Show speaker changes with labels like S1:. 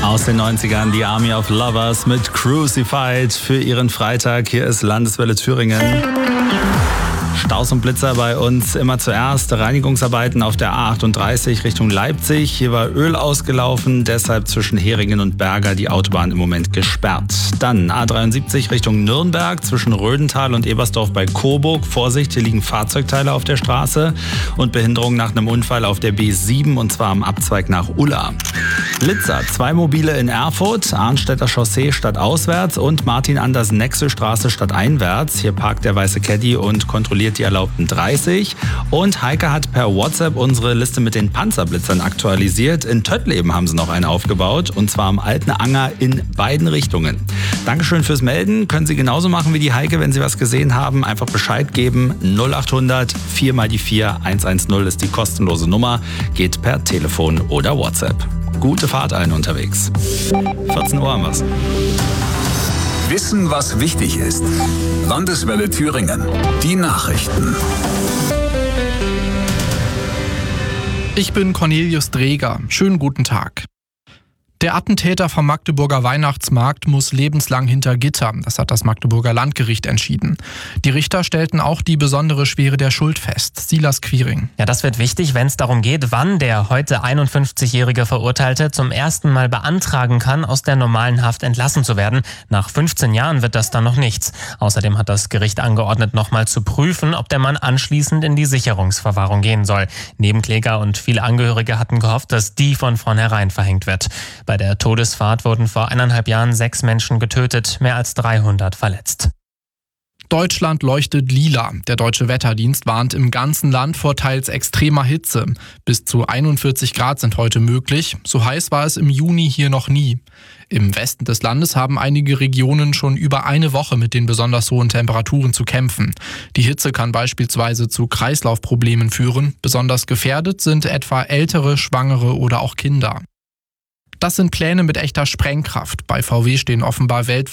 S1: Aus den 90ern die Army of Lovers mit Crucified für ihren Freitag. Hier ist Landeswelle Thüringen. Staus und Blitzer bei uns immer zuerst. Reinigungsarbeiten auf der A38 Richtung Leipzig. Hier war Öl ausgelaufen, deshalb zwischen Heringen und Berger die Autobahn im Moment gesperrt. Dann A73 Richtung Nürnberg zwischen Rödental und Ebersdorf bei Coburg. Vorsicht, hier liegen Fahrzeugteile auf der Straße und Behinderung nach einem Unfall auf der B7 und zwar am Abzweig nach Ulla. Blitzer, 2 Mobile in Erfurt, Arnstädter Chaussee stadtauswärts und Martin-Anders-Nexe-Straße stadteinwärts. Hier parkt der weiße Caddy und kontrolliert die erlaubten 30. Und Heike hat per WhatsApp unsere Liste mit den Panzerblitzern aktualisiert. In Töttleben haben sie noch eine aufgebaut und zwar am Alten Anger in beiden Richtungen. Dankeschön fürs Melden. Können Sie genauso machen wie die Heike, wenn Sie was gesehen haben. Einfach Bescheid geben. 0800 4 mal die 4 110 ist die kostenlose Nummer. Geht per Telefon oder WhatsApp. Gute Fahrt allen unterwegs. 14 Uhr haben wir's.
S2: Wissen, was wichtig ist. Landeswelle Thüringen. Die Nachrichten.
S3: Ich bin Cornelius Dreger. Schönen guten Tag. Der Attentäter vom Magdeburger Weihnachtsmarkt muss lebenslang hinter Gitter. Das hat das Magdeburger Landgericht entschieden. Die Richter stellten auch die besondere Schwere der Schuld fest. Silas Quiring.
S4: Ja, das wird wichtig, wenn es darum geht, wann der heute 51-jährige Verurteilte zum ersten Mal beantragen kann, aus der normalen Haft entlassen zu werden. Nach 15 Jahren wird das dann noch nichts. Außerdem hat das Gericht angeordnet, nochmal zu prüfen, ob der Mann anschließend in die Sicherungsverwahrung gehen soll. Nebenkläger und viele Angehörige hatten gehofft, dass die von vornherein verhängt wird. Bei der Todesfahrt wurden vor 1,5 Jahren 6 Menschen getötet, mehr als 300 verletzt.
S3: Deutschland leuchtet lila. Der Deutsche Wetterdienst warnt im ganzen Land vor teils extremer Hitze. Bis zu 41 Grad sind heute möglich. So heiß war es im Juni hier noch nie. Im Westen des Landes haben einige Regionen schon über eine Woche mit den besonders hohen Temperaturen zu kämpfen. Die Hitze kann beispielsweise zu Kreislaufproblemen führen. Besonders gefährdet sind etwa Ältere, Schwangere oder auch Kinder. Das sind Pläne mit echter Sprengkraft. Bei VW stehen offenbar weltweit